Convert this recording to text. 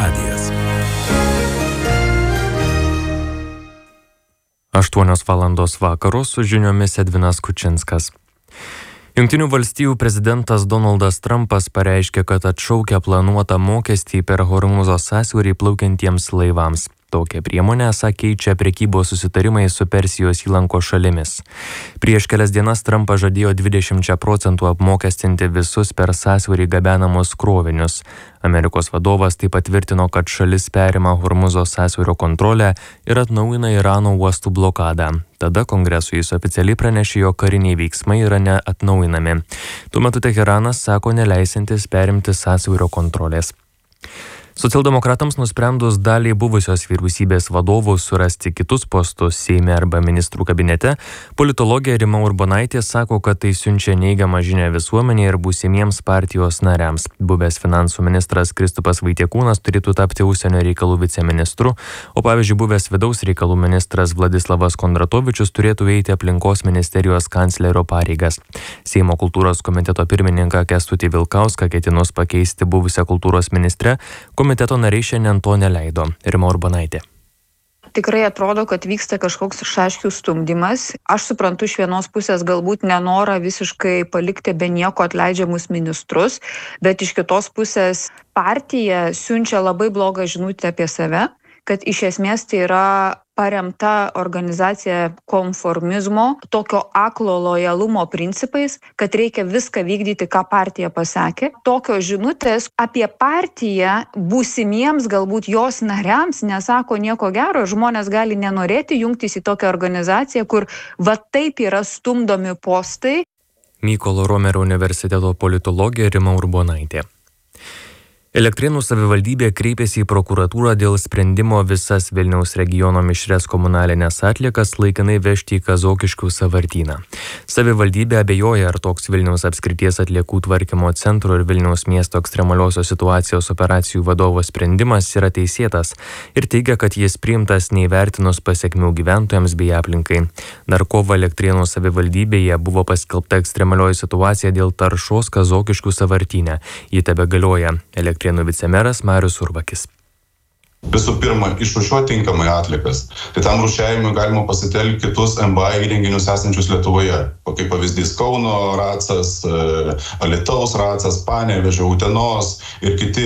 radijas. 8 valandos vakaro su žiniomis Edvinas Kučinskas. Jungtinių valstijų prezidentas Donaldas Trumpas pareiškė, kad atšaukia planuotą mokestį per Hormūzo sąsiaurį plaukiantiems laivams. Tokią priemonę keičia prekybos susitarimai su Persijos įlankos šalimis. Prieš kelias dienas Trumpas žadėjo 20% apmokestinti visus per sąsiaurį gabenamus krovinius. Amerikos vadovas taip patvirtino, kad šalis perima Hormūzo sąsiaurio kontrolę ir atnaujina Irano uostų blokadą. Tada Kongresui jis oficialiai pranešė, jog kariniai veiksmai yra neatnaujinami. Tuo metu Teheranas sako neleisintis perimti sąsiaurio kontrolės. Socialdemokratams nusprendus daliai buvusios vyriausybės vadovų surasti kitus postus Seime arba ministrų kabinete, politologė Rima Urbonaitė sako, kad tai siunčia neigiamą žinią visuomenė ir būsimiems partijos nariams. Buvęs finansų ministras Kristupas Vaitiekūnas turėtų tapti užsienio reikalų viceministru, o pavyzdžiui, buvęs vidaus reikalų ministras Vladislavas Kondratovičius turėtų eiti aplinkos ministerijos kanclerio pareigas. Seimo kultūros komiteto pirmininką Kęstutį Vilkauską ketinus pakeisti buvusią kultūros ministrę, komiteto nariai šiandien to neleido. Rima Urbonaitė. Tikrai atrodo, kad vyksta kažkoks šaškių stumdymas. Aš suprantu iš vienos pusės galbūt nenorą visiškai palikti be nieko atleidžiamus ministrus, bet iš kitos pusės partija siunčia labai blogą žinutę apie save, kad iš esmės tai yra paremta organizacija konformizmo, tokio aklo lojalumo principais, kad reikia viską vykdyti, ką partija pasakė. Tokios žinutės apie partiją būsimiems galbūt jos nariams nesako nieko gero. Žmonės gali nenorėti jungtis į tokią organizaciją, kur va taip yra stumdomi postai. Mykolo Romerio universiteto politologė Rima Urbonaitė. Elektrėnų savivaldybė kreipėsi į prokuratūrą dėl sprendimo visas Vilniaus regiono mišrias komunalinės atliekas laikinai vežti į Kazokiškių sąvartyną. Savivaldybė abejoja, ar toks Vilniaus apskrities atliekų tvarkymo centro ir Vilniaus miesto ekstremaliosios situacijos operacijų vadovo sprendimas yra teisėtas ir teigia, kad jis priimtas neįvertinus pasekmių gyventojams bei aplinkai. Dar kovą Elektrėnų savivaldybėje buvo paskelbta ekstremalioji situacija dėl taršos Kazokiškių sąvartyne. Ji tebegalioja. Elektrėnų vicemeras Marius Urbakis. Visų pirma, išrūšiuoti tinkamai atliekas. Tai tam rūšiavimui galima pasitelkti kitus MBA įrenginius esančius Lietuvoje. Kaip pavyzdys Kauno Racas, Alytaus Racas, Panevėžio, Utenos ir kiti